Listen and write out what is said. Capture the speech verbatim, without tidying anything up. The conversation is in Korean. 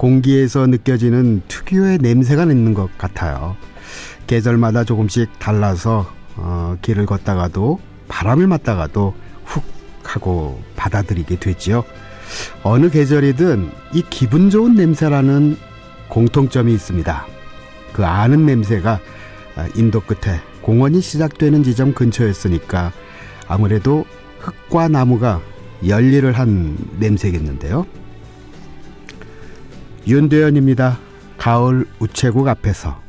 공기에서 느껴지는 특유의 냄새가 있는 것 같아요. 계절마다 조금씩 달라서 어, 길을 걷다가도 바람을 맞다가도 훅 하고 받아들이게 되지요. 어느 계절이든 이 기분 좋은 냄새라는 공통점이 있습니다. 그 아는 냄새가 인도 끝에 공원이 시작되는 지점 근처였으니까 아무래도 흙과 나무가 열일을 한 냄새겠는데요. 윤도현입니다. 가을 우체국 앞에서.